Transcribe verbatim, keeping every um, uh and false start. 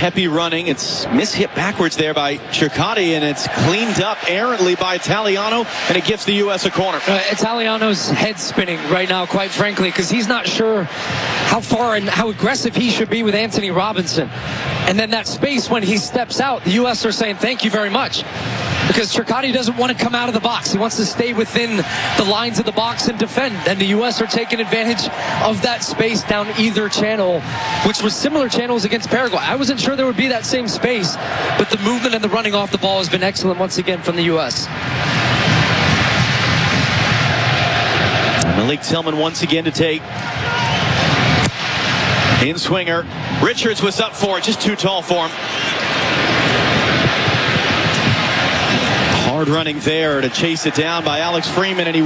Heppy running. It's mishit backwards there by Circotti, and it's cleaned up errantly by Italiano, and it gives the U S a corner. Uh, Italiano's head spinning right now, quite frankly, because he's not sure how far and how aggressive he should be with Anthony Robinson. And then that space when he steps out, the U S are saying thank you very much. Because Circotti doesn't want to come out of the box. He wants to stay within the lines of the box and defend. And the U S are taking advantage of that space down either channel, which was similar channels against Paraguay. I wasn't sure there would be that same space, but the movement and the running off the ball has been excellent once again from the U S. Malik Tillman once again to take. In swinger. Richards was up for it, just too tall for him. Hard running there to chase it down by Alex Freeman, and he